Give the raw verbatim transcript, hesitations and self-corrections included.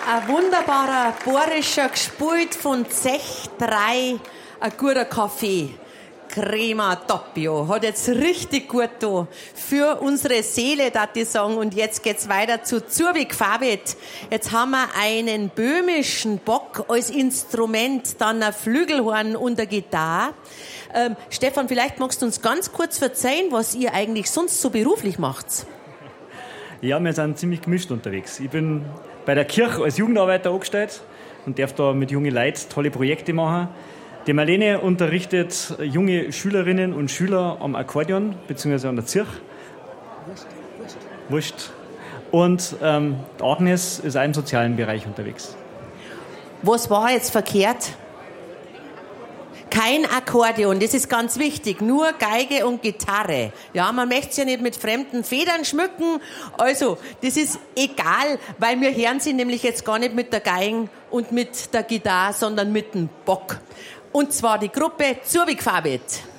ein wunderbarer Bohrischer, gespielt von Zech drei, ein guter Kaffee. Crema Doppio. Hat jetzt richtig gut da. Für unsere Seele, darf ich sagen. Und jetzt geht's weiter zu Zurvik Fabit. Jetzt haben wir einen böhmischen Bock als Instrument, dann ein Flügelhorn und eine Gitarre. Ähm, Stefan, vielleicht magst du uns ganz kurz erzählen, was ihr eigentlich sonst so beruflich macht. Ja, wir sind ziemlich gemischt unterwegs. Ich bin bei der Kirche als Jugendarbeiter angestellt und darf da mit jungen Leuten tolle Projekte machen. Die Marlene unterrichtet junge Schülerinnen und Schüler am Akkordeon bzw. an der Zirch. Wurscht. Wurscht. Und ähm, Agnes ist auch im sozialen Bereich unterwegs. Was war jetzt verkehrt? Kein Akkordeon, das ist ganz wichtig. Nur Geige und Gitarre. Ja, man möchte es ja nicht mit fremden Federn schmücken. Also, das ist egal, weil wir hören sie nämlich jetzt gar nicht mit der Geige und mit der Gitarre, sondern mit dem Bock. Und zwar die Gruppe Zurvik Fabit.